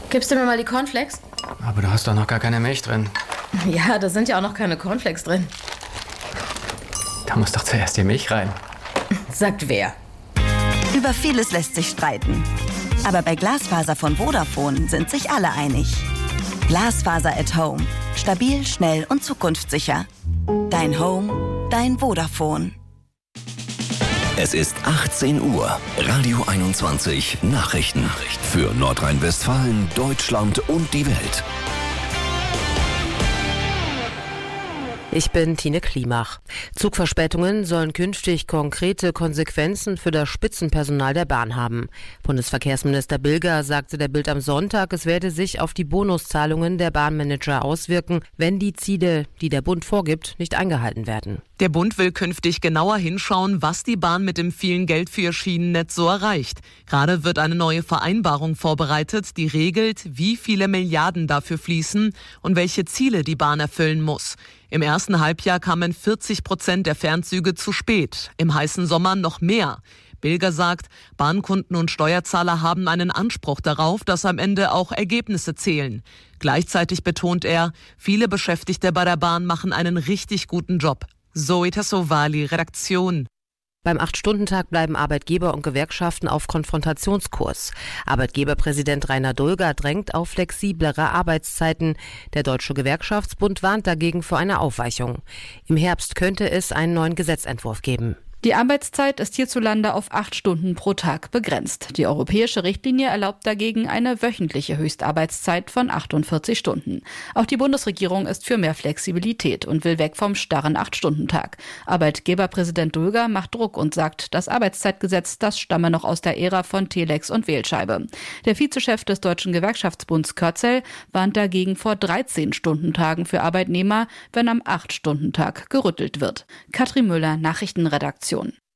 Gibst du mir mal die Cornflakes? Aber du hast doch noch gar keine Milch drin. Ja, da sind ja auch noch keine Cornflakes drin. Da muss doch zuerst die Milch rein. Sagt wer? Über vieles lässt sich streiten. Aber bei Glasfaser von Vodafone sind sich alle einig. Glasfaser at Home. Stabil, schnell und zukunftssicher. Dein Home, dein Vodafone. Es ist 18 Uhr. Radio 21 Nachrichten. Für Nordrhein-Westfalen, Deutschland und die Welt. Ich bin Tine Klimach. Zugverspätungen sollen künftig konkrete Konsequenzen für das Spitzenpersonal der Bahn haben. Bundesverkehrsminister Bilger sagte der Bild am Sonntag, es werde sich auf die Bonuszahlungen der Bahnmanager auswirken, wenn die Ziele, die der Bund vorgibt, nicht eingehalten werden. Der Bund will künftig genauer hinschauen, was die Bahn mit dem vielen Geld für ihr Schienennetz so erreicht. Gerade wird eine neue Vereinbarung vorbereitet, die regelt, wie viele Milliarden dafür fließen und welche Ziele die Bahn erfüllen muss. Im ersten Halbjahr kamen 40% der Fernzüge zu spät, im heißen Sommer noch mehr. Bilger sagt, Bahnkunden und Steuerzahler haben einen Anspruch darauf, dass am Ende auch Ergebnisse zählen. Gleichzeitig betont er, viele Beschäftigte bei der Bahn machen einen richtig guten Job. Zoe Tassovali, Redaktion. Beim 8-Stunden-Tag bleiben Arbeitgeber und Gewerkschaften auf Konfrontationskurs. Arbeitgeberpräsident Rainer Dulger drängt auf flexiblere Arbeitszeiten. Der Deutsche Gewerkschaftsbund warnt dagegen vor einer Aufweichung. Im Herbst könnte es einen neuen Gesetzentwurf geben. Die Arbeitszeit ist hierzulande auf 8 Stunden pro Tag begrenzt. Die europäische Richtlinie erlaubt dagegen eine wöchentliche Höchstarbeitszeit von 48 Stunden. Auch die Bundesregierung ist für mehr Flexibilität und will weg vom starren 8-Stunden-Tag. Arbeitgeberpräsident Dulger macht Druck und sagt, das Arbeitszeitgesetz, das stamme noch aus der Ära von Telex und Wählscheibe. Der Vizechef des Deutschen Gewerkschaftsbunds Körzel warnt dagegen vor 13-Stunden-Tagen für Arbeitnehmer, wenn am 8-Stunden-Tag gerüttelt wird. Katrin Müller, Nachrichtenredaktion.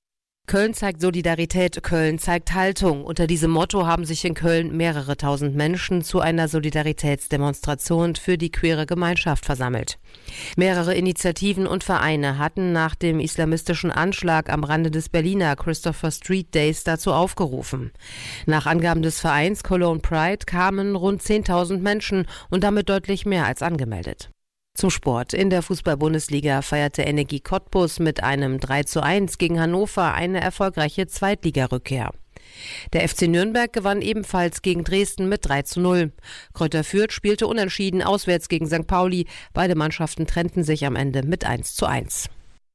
Köln zeigt Solidarität, Köln zeigt Haltung. Unter diesem Motto haben sich in Köln mehrere tausend Menschen zu einer Solidaritätsdemonstration für die queere Gemeinschaft versammelt. Mehrere Initiativen und Vereine hatten nach dem islamistischen Anschlag am Rande des Berliner Christopher Street Days dazu aufgerufen. Nach Angaben des Vereins Cologne Pride kamen rund 10.000 Menschen und damit deutlich mehr als angemeldet. Zum Sport. In der Fußball-Bundesliga feierte Energie Cottbus mit einem 3:1 gegen Hannover eine erfolgreiche Zweitligarückkehr. Der FC Nürnberg gewann ebenfalls gegen Dresden mit 3:0. Greuther Fürth spielte unentschieden auswärts gegen St. Pauli. Beide Mannschaften trennten sich am Ende mit 1:1.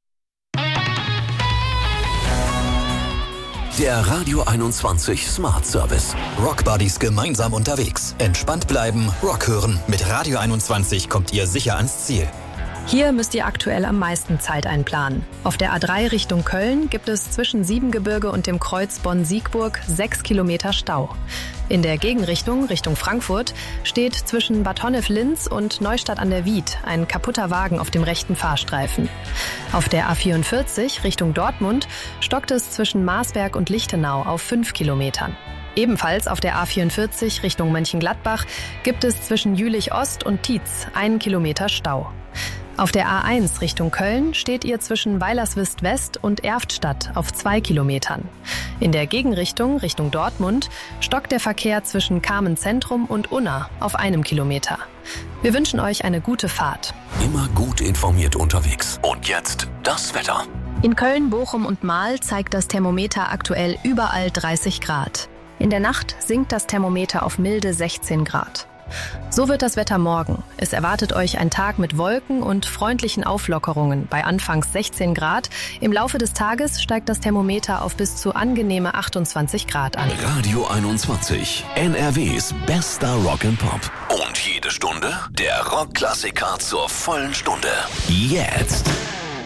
Der Radio 21 Smart Service. Rockbuddies gemeinsam unterwegs. Entspannt bleiben, Rock hören. Mit Radio 21 kommt ihr sicher ans Ziel. Hier müsst ihr aktuell am meisten Zeit einplanen. Auf der A3 Richtung Köln gibt es zwischen Siebengebirge und dem Kreuz Bonn-Siegburg 6 Kilometer Stau. In der Gegenrichtung, Richtung Frankfurt, steht zwischen Bad Honnef-Linz und Neustadt an der Wied ein kaputter Wagen auf dem rechten Fahrstreifen. Auf der A44 Richtung Dortmund stockt es zwischen Marsberg und Lichtenau auf 5 Kilometern. Ebenfalls auf der A44 Richtung Mönchengladbach gibt es zwischen Jülich-Ost und Tietz 1 Kilometer Stau. Auf der A1 Richtung Köln steht ihr zwischen Weilerswist-West und Erftstadt auf 2 Kilometern. In der Gegenrichtung Richtung Dortmund stockt der Verkehr zwischen Carmen-Zentrum und Unna auf 1 Kilometer. Wir wünschen euch eine gute Fahrt. Immer gut informiert unterwegs. Und jetzt das Wetter. In Köln, Bochum und Mahl zeigt das Thermometer aktuell überall 30 Grad. In der Nacht sinkt das Thermometer auf milde 16 Grad. So wird das Wetter morgen. Es erwartet euch ein Tag mit Wolken und freundlichen Auflockerungen bei anfangs 16 Grad. Im Laufe des Tages steigt das Thermometer auf bis zu angenehme 28 Grad an. Radio 21, NRWs bester Rock and Pop. Und jede Stunde der Rockklassiker zur vollen Stunde. Jetzt.